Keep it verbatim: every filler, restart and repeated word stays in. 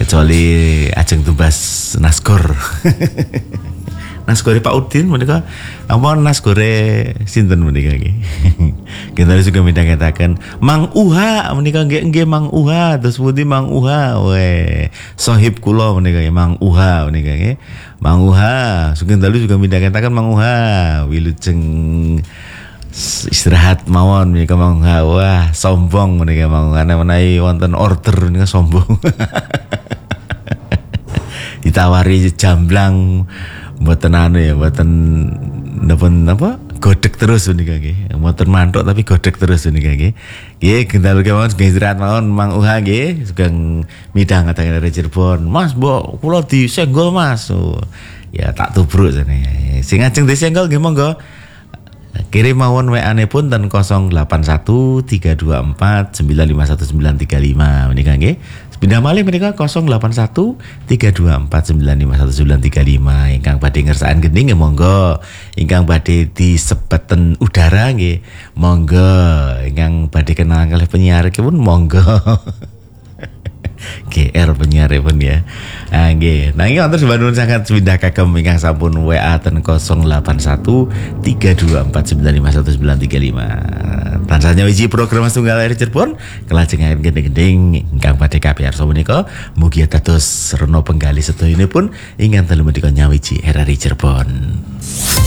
kecuali ajeng tumbas naskor. Naskore Pak Udin menika apa naskore sinten menika nggih. Kita juga midhangetaken Mang Uha menika nggih nggih Mang Uha terus pundi Mang Uha we sahib kula menika Mang Uha menika nggih. Mang Uha sugeng dalu juga midhangetaken Mang Uha wilujeng istirahat mawon menika Mang Uha. Wah sombong menika Mang Uha menawi wonten order menika sombong. Ditawari jamblang mboten anu ya, mboten napa apa godek terus menika nggih. Mboten mantuk tapi godek terus menika nggih. Nggih, gendal kemawon istirahat mawon Mang Uha nggih, sugeng midhangetaken dari Cirebon. Mas, mbok kula disenggol Mas. Oh, ya tak tubruk jane. Sing ajeng disenggol nggih monggo. Kirim mawon W A-ne pun ten nol delapan satu tiga dua empat sembilan lima satu sembilan tiga lima menika nggih. Pindah malih menika nol delapan satu tiga dua empat sembilan lima satu sembilan tiga lima. Ingkang badhe ngersakaken gending nggih monggo. Ingkang badhe disebeten udara nggih monggo. Ingkang badhe kenalan kalih penyiar pun monggo. G R penyiar pun ya. Ah nggih. Nanging wonten sebanun sangat pindah kagem ingkang sampun W A ten nol delapan satu tiga dua empat sembilan lima satu sembilan tiga lima. Tansah nyawiji program Tunggal Air Cirebon kelajengaken gending-gending ingkang badhe kapiyarsa menika mugi dados rena penggali sedoyonipun ingkang telu menika nyawiji R R I Cirebon.